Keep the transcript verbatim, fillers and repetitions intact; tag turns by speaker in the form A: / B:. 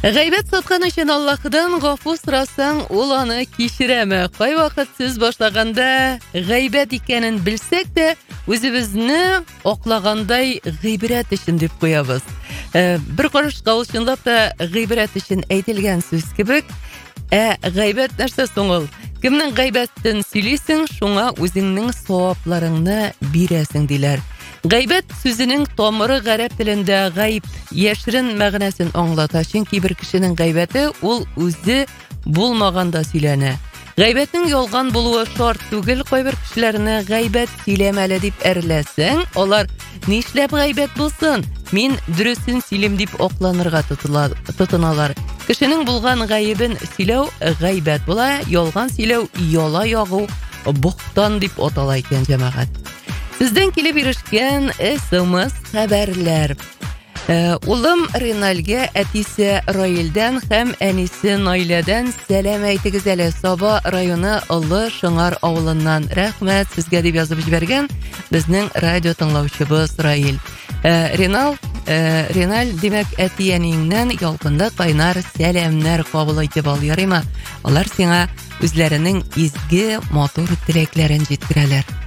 A: Гайбәт саткан өчен Аллаһыдан гафу сорасаң, ул аны кичерәме? Кайвакыт сүз башлаганда гайбәт икәнен белсәк тә, үзебезне аклагандай гыйбрәт өчен дип куябыз. Бер карашка ул чынлап та гыйбрәт өчен әйтелгән сүз кебек. Ә гайбәт нәрсә соң ул? Кемнең гайбәтен сөйлисең, шуңа үзеңнең савапларыңны бирәсең диләр. Гайбәт сүзенең тамыры гарәп телендә гаиб, яшерен мәгънәсен аңлата. Чөнки бер кешенең гайбәте ул үзе булмаганда сөйләнә. Гайбәтнең ялган булуы шарт түгел. Кайбер кешеләрне гайбәт сөйләмәле дип әрләсәң, алар нишләп гайбәт булсын? Мин дөресен сөйлим дип акланырга тотыналар. Кешенең булган гаибен сөйләү гайбәт була, ялган сөйләү яла ягу, бухтан дип атала икән җәмәгать. Сездән килеп ирешкән эс-эм-эс хәбәрләр. Ә, улым Риналгә әтисе Раилдән һәм әнисе Наиләдән сәлам әйтегез әле. Саба районы Олы Шыңар авылыннан. Рәхмәт сезгә дип язып җибәргән безнең радио тыңлаучыбыз Раил. Ә, Ринал, ә, Ринал димәк әти-әниеңнән ялкында кайнар сәламнәр кабул итеп ал, ярыймы? Алар сиңа үзләренең изге, матур теләкләрен җиткерәләр.